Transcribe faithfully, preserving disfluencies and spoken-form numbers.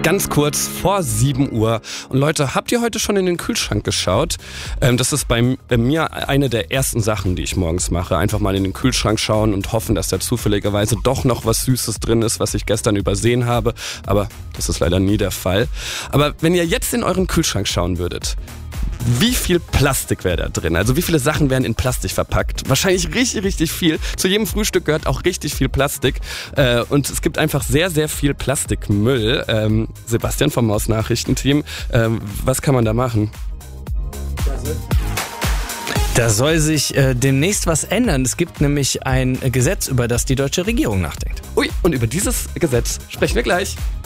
ganz kurz vor sieben Uhr. Und Leute, habt ihr heute schon in den Kühlschrank geschaut? Ähm, das ist bei, bei mir eine der ersten Sachen, die ich morgens mache. Einfach mal in den Kühlschrank schauen und hoffen, dass da zufälligerweise doch noch was Süßes drin ist, was ich gestern übersehen habe. Aber das ist leider nie der Fall. Aber wenn ihr jetzt in euren Kühlschrank schauen würdet, wie viel Plastik wäre da drin? Also wie viele Sachen werden in Plastik verpackt? Wahrscheinlich richtig, richtig viel. Zu jedem Frühstück gehört auch richtig viel Plastik. Äh, und es gibt einfach sehr, sehr viel Plastikmüll. Ähm, Sebastian vom Maus-Nachrichtenteam, ähm, was kann man da machen? Da soll sich äh, demnächst was ändern. Es gibt nämlich ein Gesetz, über das die deutsche Regierung nachdenkt. Ui, und über dieses Gesetz sprechen wir gleich.